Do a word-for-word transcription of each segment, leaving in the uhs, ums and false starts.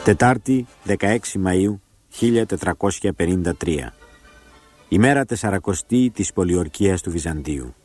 Τετάρτη, δεκαέξι Μαΐου χίλια τετρακόσια πενήντα τρία. Ημέρα τεσσαρακοστή της πολιορκίας του Βυζαντίου.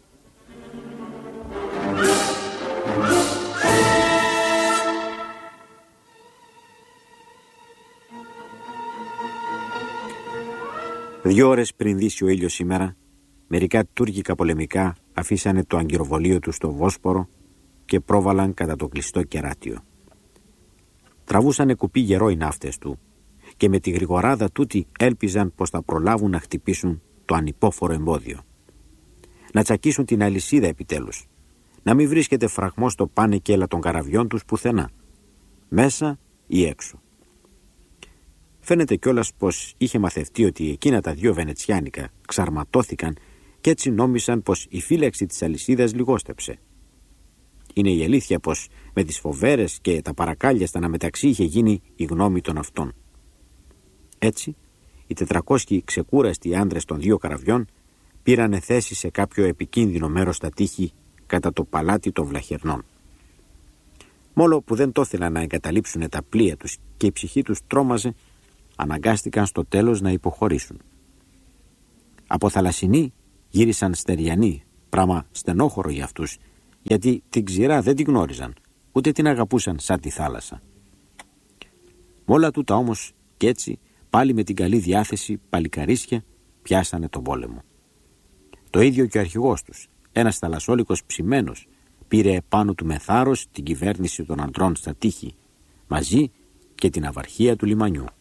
Δύο ώρες πριν δύσει ο ήλιος σήμερα, μερικά τουρκικά πολεμικά αφήσανε το αγκυροβολείο του στο Βόσπορο και πρόβαλαν κατά το κλειστό κεράτιο. Τραβούσανε κουπί γερό οι ναύτες του και με τη γρηγοράδα τούτη έλπιζαν πως θα προλάβουν να χτυπήσουν το ανυπόφορο εμπόδιο. Να τσακίσουν την αλυσίδα επιτέλους. Να μην βρίσκεται φραγμό στο πάνε και έλα των καραβιών τους πουθενά, μέσα ή έξω. Φαίνεται κιόλας πως είχε μαθευτεί ότι εκείνα τα δυο βενετσιάνικα ξαρματώθηκαν και έτσι νόμισαν πως η φύλαξη της αλυσίδας λιγόστεψε. Είναι η αλήθεια πως με τις φοβέρες και τα παρακάλια στα αναμεταξύ είχε γίνει η γνώμη των αυτών. Έτσι, οι τετρακόσιοι ξεκούραστοι άντρες των δύο καραβιών πήρανε θέση σε κάποιο επικίνδυνο μέρος στα τείχη κατά το παλάτι των Βλαχερνών. Μόλο που δεν το ήθελαν να εγκαταλείψουν τα πλοία τους και η ψυχή τους τρόμαζε, αναγκάστηκαν στο τέλος να υποχωρήσουν. Από θαλασσινοί γύρισαν στεριανοί, πράγμα στενόχωρο για αυτούς, γιατί την ξηρά δεν την γνώριζαν, ούτε την αγαπούσαν σαν τη θάλασσα. Με όλα τούτα όμως κι έτσι, πάλι με την καλή διάθεση παλικαρίσια πιάσανε τον πόλεμο. Το ίδιο και ο αρχηγός τους, ένας θαλασσόλικος ψημένος, πήρε επάνω του με θάρρος την κυβέρνηση των αντρών στα τείχη, μαζί και την αυαρχία του λιμανιού.